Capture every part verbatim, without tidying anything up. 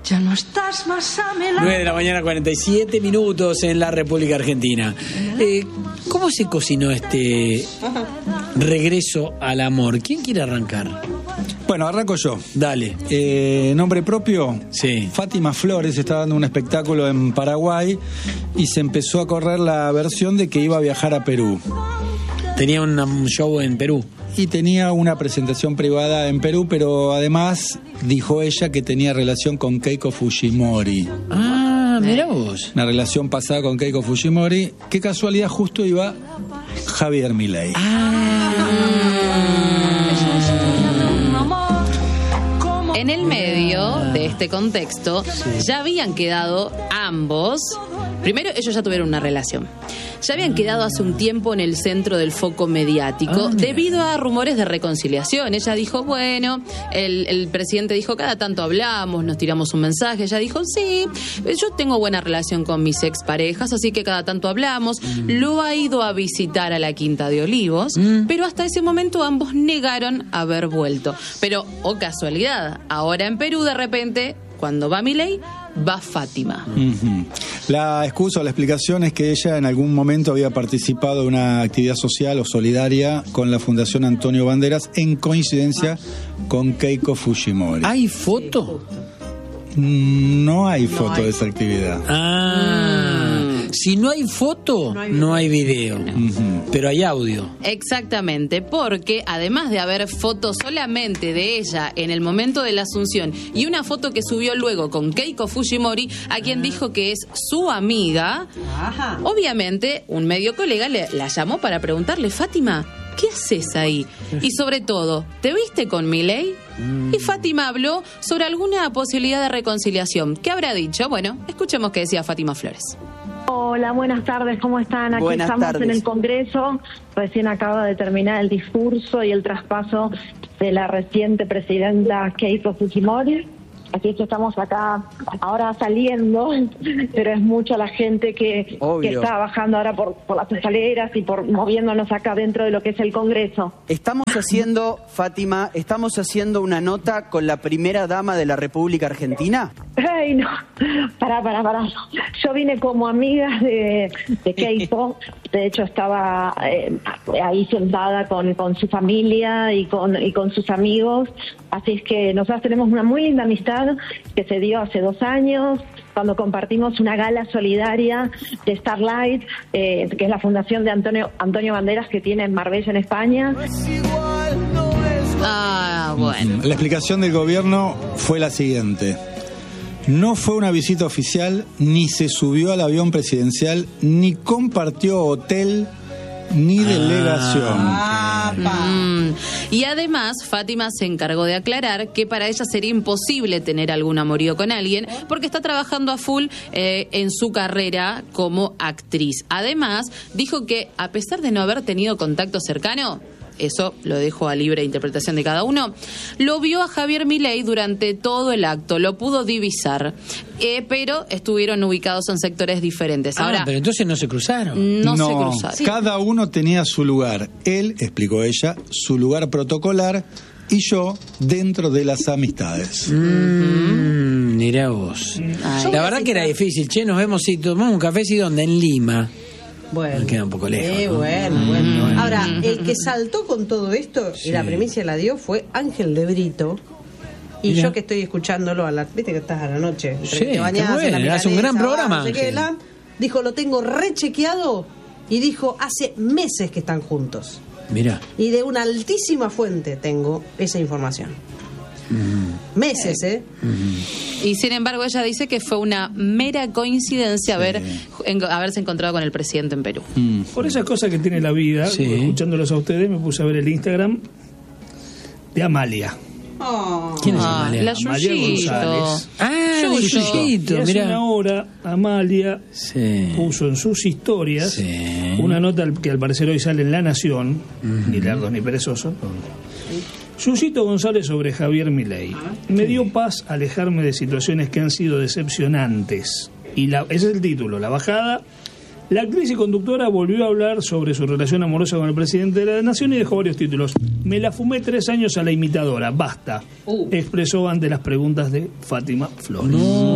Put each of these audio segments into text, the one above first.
Ya no estás más a mi lado. nueve de la mañana, cuarenta y siete minutos en la República Argentina. Eh, ¿Cómo se cocinó este regreso al amor? ¿Quién quiere arrancar? Bueno, arranco yo. Dale. Eh, nombre propio. Sí. Fátima Flores está dando un espectáculo en Paraguay y se empezó a correr la versión de que iba a viajar a Perú. Tenía una, un show en Perú. Y tenía una presentación privada en Perú, pero además dijo ella que tenía relación con Keiko Fujimori. Ah, mirá vos. Una relación pasada con Keiko Fujimori. Qué casualidad, justo iba Javier Milei. Ah. En el medio de este contexto, sí. ya habían quedado ambos. Primero, ellos ya tuvieron una relación. Ya habían quedado hace un tiempo en el centro del foco mediático ah, debido a rumores de reconciliación. Ella dijo, bueno, el, el presidente dijo, cada tanto hablamos, nos tiramos un mensaje. Ella dijo, sí, yo tengo buena relación con mis exparejas, así que cada tanto hablamos. Mm. Lo ha ido a visitar a la Quinta de Olivos, mm. pero hasta ese momento ambos negaron haber vuelto. Pero, oh casualidad, ahora en Perú de repente, cuando va Milei, va Fátima. Uh-huh. La excusa o la explicación es que ella en algún momento había participado de una actividad social o solidaria con la Fundación Antonio Banderas en coincidencia con Keiko Fujimori. ¿Hay foto? No hay foto no hay. de esa actividad. Ah, mm. Si no hay foto, no hay video, no hay video. No. Uh-huh. Pero hay audio. Exactamente, porque además de haber fotos solamente de ella en el momento de la asunción y una foto que subió luego con Keiko Fujimori, a quien dijo que es su amiga, Ajá. obviamente un medio colega le, la llamó para preguntarle, Fátima, ¿qué haces ahí? Y sobre todo, ¿te viste con Milei? Mm. Y Fátima habló sobre alguna posibilidad de reconciliación. ¿Qué habrá dicho? Bueno, escuchemos qué decía Fátima Flores. Hola, buenas tardes, ¿cómo están? Aquí buenas estamos tardes. En el Congreso. Recién acaba de terminar el discurso y el traspaso de la reciente presidenta Keiko Fujimori. Así es que estamos acá ahora saliendo, pero es mucha la gente que, que está bajando ahora por, por las escaleras y por moviéndonos acá dentro de lo que es el Congreso. Estamos haciendo, Fátima, estamos haciendo una nota con la primera dama de la República Argentina. Ay, no, pará, pará, pará. Yo vine como amiga de, de Keiko. De hecho, estaba eh, ahí sentada con, con su familia y con, y con sus amigos. Así es que nosotros tenemos una muy linda amistad que se dio hace dos años, cuando compartimos una gala solidaria de Starlight, eh, que es la fundación de Antonio, Antonio Banderas, que tiene en Marbella, en España. Ah, bueno. La explicación del gobierno fue la siguiente. No fue una visita oficial, ni se subió al avión presidencial, ni compartió hotel, ni delegación. Ah, mm. Y además, Fátima se encargó de aclarar que para ella sería imposible tener algún amorío con alguien porque está trabajando a full eh, en su carrera como actriz. Además, dijo que a pesar de no haber tenido contacto cercano, eso lo dejo a libre interpretación de cada uno, lo vio a Javier Milei durante todo el acto, lo pudo divisar, eh, pero estuvieron ubicados en sectores diferentes. Ahora, ah, pero entonces no se cruzaron. No, no se cruzaron. Cada uno tenía su lugar. Él, explicó ella, su lugar protocolar y yo dentro de las amistades. Mm, mirá vos. Ay, la verdad que era difícil. Che, nos vemos y tomamos un café, ¿sí? ¿Dónde? En Lima. Bueno, me queda un poco lejos. Eh, ¿no? bueno, Mm, bueno. bueno. Ahora, el que saltó con todo esto sí. y la primicia la dio fue Ángel de Brito. Y Mira. yo que estoy escuchándolo, a la, viste que estás a la noche, sí, te bañás, bueno, hace un gran programa. Va, no sé qué, la, dijo, lo tengo rechequeado y dijo, hace meses que están juntos. Mira. Y de una altísima fuente tengo esa información. Mm. Meses, ¿eh? Mm. Y sin embargo ella dice que fue una mera coincidencia sí. haber en, haberse encontrado con el presidente en Perú. Mm. Por esas cosas que tiene la vida, sí. escuchándolos a ustedes, me puse a ver el Instagram de Amalia. Oh. ¿Quién es Amalia? La Amalia González. Ah, Yuyito. Y hace Mirá. una hora Amalia sí. puso en sus historias sí. una nota que al parecer hoy sale en La Nación, uh-huh. ni lerdo ni perezoso. Yuyito González sobre Javier Milei. Me dio paz alejarme de situaciones que han sido decepcionantes. Y la, ese es el título, la bajada La actriz y conductora volvió a hablar sobre su relación amorosa con el presidente de la Nación y dejó varios títulos. Me la fumé tres años a la imitadora, basta, uh. expresó ante las preguntas de Fátima Flores.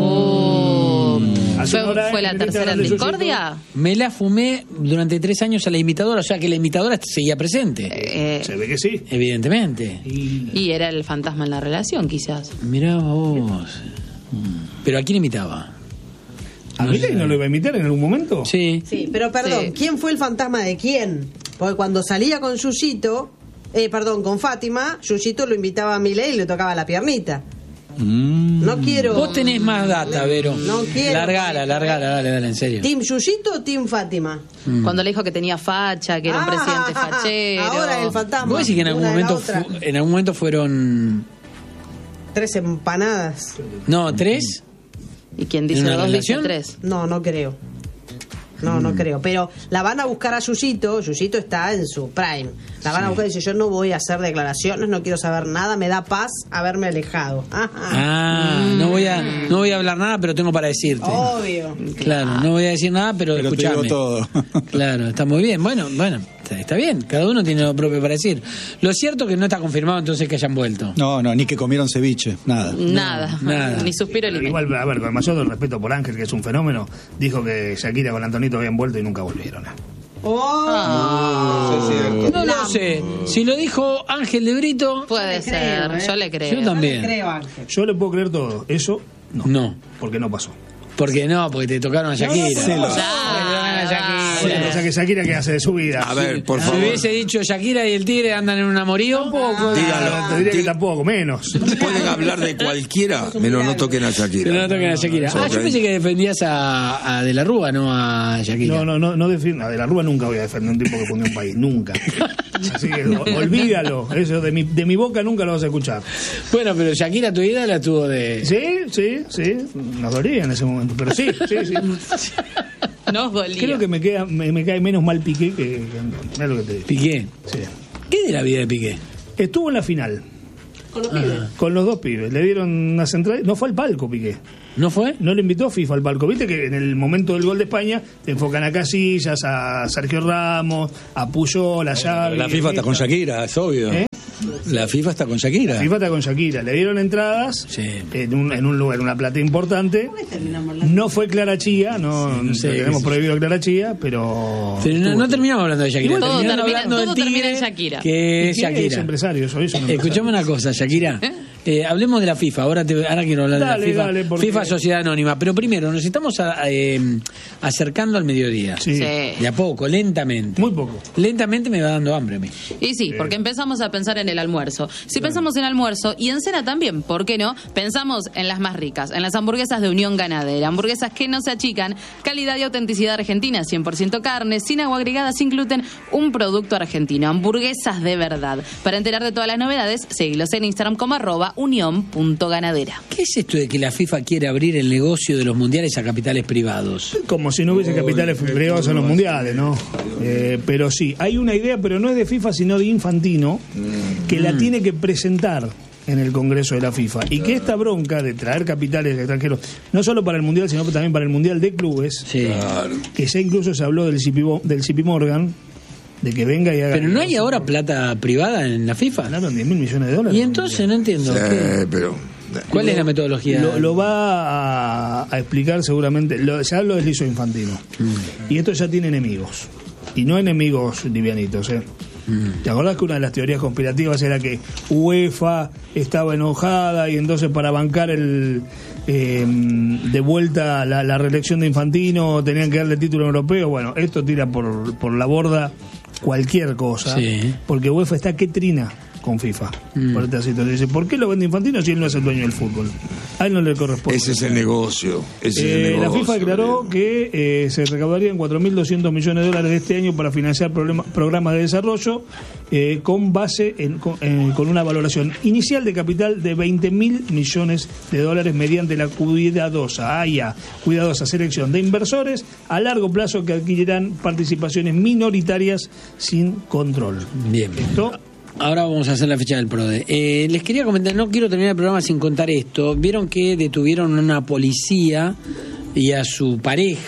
No. ¿Fue, ¿Fue la tercera en discordia? Me la fumé durante tres años a la imitadora, o sea que la imitadora seguía presente. Eh, Se ve que sí. Evidentemente. Y... y era el fantasma en la relación, quizás. Mirá vos. ¿Pero a quién imitaba? ¿A no, no lo iba a imitar en algún momento? Sí. Sí, pero perdón, sí. ¿Quién fue el fantasma de quién? Porque cuando salía con Yuyito, eh, perdón, con Fátima, Yuyito lo invitaba a Milei y le tocaba la piernita. Mm. No quiero... Vos tenés más data, Vero. No quiero... Largala, largala, dale, dale, en serio. ¿Team Yuyito o Team Fátima? Mm. Cuando le dijo que tenía facha, que era un ah, presidente fachero. Ahora el fantasma. ¿Vos decís que en algún, momento fu- en algún momento fueron... tres empanadas? No, tres... ¿Y quién dice dos dice tres? No, no creo. No, no creo. Pero la van a buscar a Yuyito. Yuyito está en su prime. La van sí. a buscar y dice, yo no voy a hacer declaraciones, no quiero saber nada, me da paz haberme alejado. Ajá. Ah, mm. no voy a no voy a hablar nada, pero tengo para decirte. Obvio. Claro, no voy a decir nada, pero, pero escuchame. Te digo todo. Claro, está muy bien. Bueno, bueno, está bien. Cada uno tiene lo propio para decir. Lo cierto es que no está confirmado entonces que hayan vuelto. No, no, ni que comieron ceviche, nada. Nada, no, nada. Ni suspiro ni igual, a ver, con el mayor respeto por Ángel, que es un fenómeno, dijo que Shakira con Antonito habían vuelto y nunca volvieron. Oh. Ah. No, no lo sé. Si lo dijo Ángel de Brito, puede ser. Creo, ¿eh? Yo le creo. Yo también. Yo le creo, Ángel. Yo le puedo creer todo. Eso no. No. Porque no pasó. Porque no, porque te tocaron a Shakira. No, no, no, O sea que Shakira, ¿qué hace de su vida? A ver, por si favor. Si hubiese dicho Shakira y el tigre andan en un amorío, tampoco. Dígalo. Te diría que tampoco, menos. Pueden hablar de cualquiera, menos no toquen a Shakira. Pero no toquen a Shakira. Ah, yo pensé que defendías a, a De la Rúa, no a Shakira. No, no, no, no defiendo. A De la Rúa nunca voy a defender a un tipo que pone un país, nunca. Así que olvídalo. Eso de mi, de mi boca nunca lo vas a escuchar. Bueno, pero Shakira, tu vida la tuvo de. Sí, sí, sí. Nos dolía en ese momento, pero sí, sí, sí. Nos dolía. Creo que me, queda, me, me cae menos mal Piqué que... Mira lo que te digo. ¿Piqué? Sí. ¿Qué de la vida de Piqué? Estuvo en la final. ¿Con los pibes? Con los dos pibes. Le dieron una central... No fue al palco Piqué. ¿No fue? No le invitó FIFA al palco. Viste que en el momento del gol de España te enfocan a Casillas, a Sergio Ramos, a Puyol, a Xavi. La FIFA está con Shakira, es obvio. ¿Eh? La FIFA está con Shakira. La FIFA está con Shakira. Le dieron entradas sí. en, un, en un lugar, una plata importante. No fue Clara Chía, no, no sé, tenemos prohibido a Clara Chía, pero... pero no, no terminamos hablando de Shakira. Todo termina, hablando todo del tigre, termina en Shakira. Que es Shakira. Es empresario, eso, eso no. Escuchame una cosa, Shakira. ¿Eh? Eh, hablemos de la FIFA. Ahora, te, ahora quiero hablar dale, de la FIFA. Dale, porque... FIFA Sociedad Anónima. Pero primero, nos estamos a, eh, acercando al mediodía. Sí. sí. De a poco, lentamente. Muy poco. Lentamente me va dando hambre a mí. Y sí, porque empezamos a pensar en el almuerzo. Si claro. pensamos en almuerzo y en cena también, ¿por qué no? Pensamos en las más ricas, en las hamburguesas de Unión Ganadera. Hamburguesas que no se achican, calidad y autenticidad argentina, cien por ciento carne, sin agua agregada, sin gluten, un producto argentino. Hamburguesas de verdad. Para enterar de todas las novedades, seguilos en Instagram como arroba unión punto ganadera. ¿Qué es esto de que la FIFA quiere abrir el negocio de los mundiales a capitales privados? Como si no hubiese capitales privados en los mundiales, ¿no? Eh, pero sí, hay una idea, pero no es de FIFA, sino de Infantino, que mm. la tiene que presentar en el Congreso de la FIFA. Y que esta bronca de traer capitales extranjeros, no solo para el Mundial, sino también para el Mundial de Clubes, sí. que ya incluso se habló del J P, del J P Morgan, de que venga y haga... Pero no hay ahora plata privada en la FIFA. Ganaron diez mil millones de dólares. Y entonces no entiendo. Sí, ¿qué? pero... ¿Cuál lo, es la metodología? Lo, lo va a, a explicar seguramente. Lo, ya lo deslizo Infantino. Mm. Y esto ya tiene enemigos. Y no enemigos livianitos, ¿eh? Mm. ¿Te acordás que una de las teorías conspirativas era que UEFA estaba enojada y entonces para bancar el eh, de vuelta la, la reelección de Infantino tenían que darle título europeo? Bueno, esto tira por, por la borda cualquier cosa. Sí. Porque UEFA está que trina con FIFA. Mm. Por esta situación. Dice, ¿por qué lo vende Infantino si él no es el dueño del fútbol? A él no le corresponde. Ese es el negocio. Ese eh, es el negocio. La FIFA declaró que eh, se recaudarían cuatro mil doscientos millones de dólares de este año para financiar problema, programas de desarrollo eh, con base en, con, eh, con una valoración inicial de capital de veinte mil millones de dólares mediante la cuidadosa, ah, ya, cuidadosa selección de inversores a largo plazo que adquirirán participaciones minoritarias sin control. Bien. Esto ahora vamos a hacer la fecha del PRODE. Eh, les quería comentar, no quiero terminar el programa sin contar esto. Vieron que detuvieron a una policía y a su pareja